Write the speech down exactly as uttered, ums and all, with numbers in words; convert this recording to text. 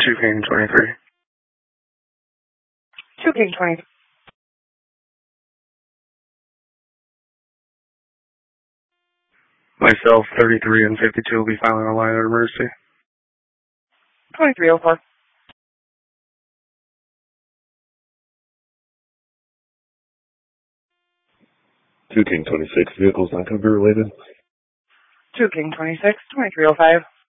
two King twenty-three. two King twenty. Myself, thirty-three and fifty-two will be filing a line of emergency. twenty-three oh four. two King twenty-six, vehicles not going to be related. two King twenty-six, twenty-three oh five.